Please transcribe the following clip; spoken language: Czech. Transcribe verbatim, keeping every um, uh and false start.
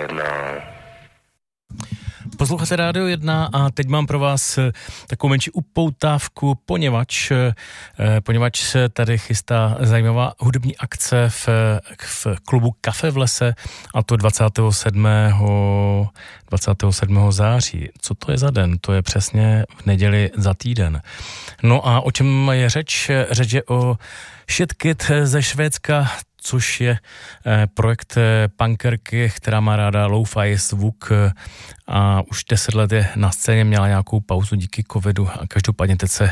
jedna. Posloucháte Rádio jedna a teď mám pro vás takovou menší upoutávku, poněvadž, poněvadž se tady chystá zajímavá hudební akce v, v klubu Kafe v lese, a to dvacátého sedmého září. Co to je za den? To je přesně v neděli za týden. No a o čem je řeč? Řeč je o Shit Kid ze Švédska, což je projekt punkerky, která má ráda lo-fi zvuk a už deset let je na scéně, měla nějakou pauzu díky covidu a každopádně teď se